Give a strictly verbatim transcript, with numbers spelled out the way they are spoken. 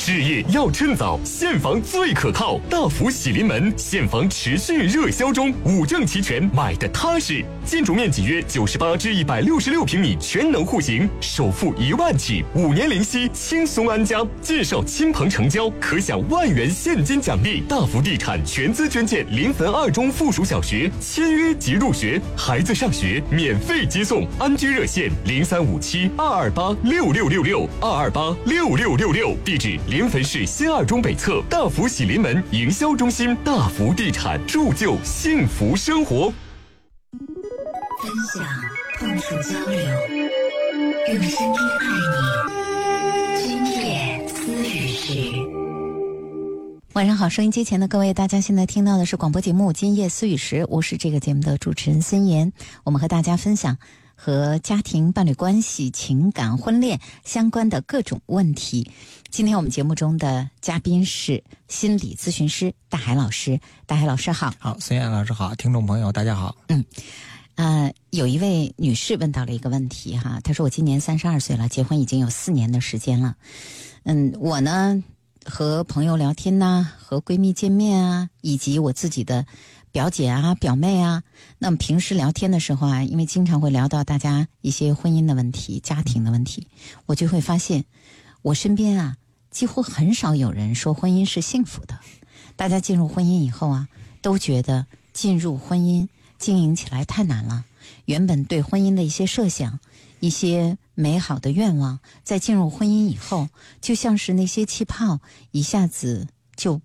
置业要趁早，现房最可靠。大福喜临门，现房持续热销中，五证齐全，买的踏实。建筑面积约九十八至一百六十六平米，全能户型，首付一万起，五年零息，轻松安家。介绍亲朋成交，可享万元现金奖励。大福地产全资捐建临汾二中附属小学，签约即入学，孩子上学免费接送。安居热线零三五七二二八六六六六二二八六六六六，地址临汾市新二中北侧大福喜临门营销中心。大福地产，铸就幸福生活。 分享，碰触交流，用声音爱你。今夜思雨时。 晚上好，收音机前的各位，大家现在听到的是广播节目《今夜思雨时》，我是这个节目的主持人孙岩。我们和大家分享和家庭、伴侣关系、情感、婚恋相关的各种问题。今天我们节目中的嘉宾是心理咨询师大海老师。大海老师好。 好，孙岩老师好，听众朋友大家好。 嗯，呃，有一位女士问到了一个问题哈，她说我今年三十二岁了，结婚已经有四年的时间了。嗯，我呢和朋友聊天呐、啊，和闺蜜见面啊，以及我自己的表姐啊、表妹啊，那么平时聊天的时候啊，因为经常会聊到大家一些婚姻的问题、家庭的问题，我就会发现我身边啊几乎很少有人说婚姻是幸福的。大家进入婚姻以后啊，都觉得进入婚姻经营起来太难了，原本对婚姻的一些设想、一些美好的愿望，在进入婚姻以后就像是那些气泡一下子就